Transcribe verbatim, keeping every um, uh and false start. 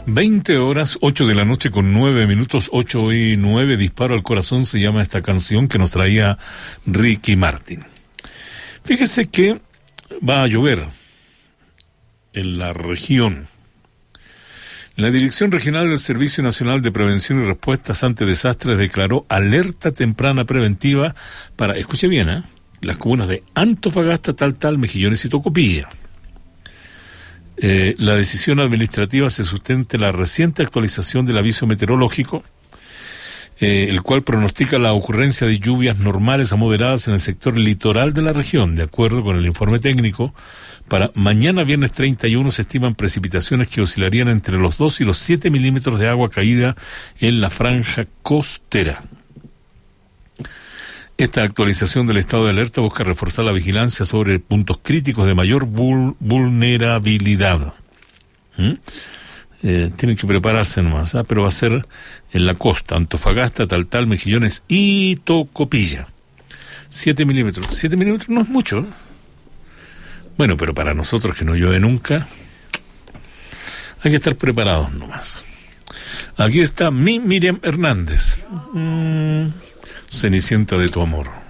veinte horas, ocho de la noche con nueve minutos, ocho y nueve, Disparo al Corazón se llama esta canción que nos traía Ricky Martin. Fíjese que va a llover en la región. La Dirección Regional del Servicio Nacional de Prevención y Respuestas ante Desastres declaró alerta temprana preventiva para, escuche bien, ¿eh? las comunas de Antofagasta, Taltal, Mejillones y Tocopilla. Eh, la decisión administrativa se sustenta en la reciente actualización del aviso meteorológico, eh, el cual pronostica la ocurrencia de lluvias normales a moderadas en el sector litoral de la región. De acuerdo con el informe técnico, para mañana viernes treinta y uno se estiman precipitaciones que oscilarían entre los dos y los siete milímetros de agua caída en la franja costera. Esta actualización del estado de alerta busca reforzar la vigilancia sobre puntos críticos de mayor vul- vulnerabilidad. ¿Mm? Eh, tienen que prepararse nomás, ¿eh? Pero va a ser en la costa, Antofagasta, Taltal, Mejillones y Tocopilla. Siete milímetros. Siete milímetros no es mucho, ¿eh? Bueno, pero para nosotros que no llueve nunca, hay que estar preparados nomás. Aquí está mi Miriam Hernández. Mm, Cenicienta de tu amor.